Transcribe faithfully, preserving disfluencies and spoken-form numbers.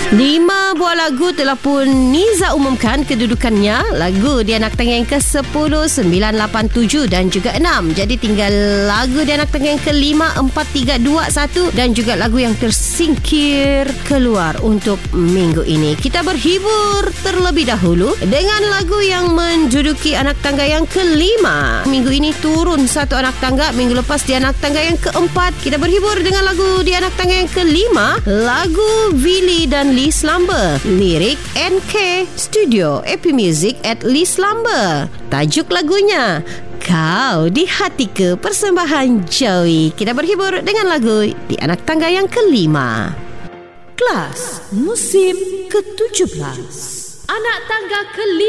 Lima buah lagu telah pun Niza umumkan kedudukannya. Lagu di anak tangga yang ke sepuluh, sembilan, lapan, tujuh dan juga enam. Jadi tinggal lagu di anak tangga yang ke lima, empat, tiga, dua, satu dan juga lagu yang tersingkir keluar untuk minggu ini. Kita berhibur terlebih dahulu dengan lagu yang menduduki anak tangga yang kelima. Minggu ini turun satu anak tangga. Minggu lepas di anak tangga yang keempat. Kita berhibur dengan lagu di anak tangga yang kelima. Lagu Willy dan Lee Slumber. Lirik N K Studio A P Music at Lee Slumber. Tajuk lagunya Kau di Hatiku, persembahan Joey. Kita berhibur dengan lagu di anak tangga yang kelima. Kelas musim ketujuh belas. Anak tangga kelima.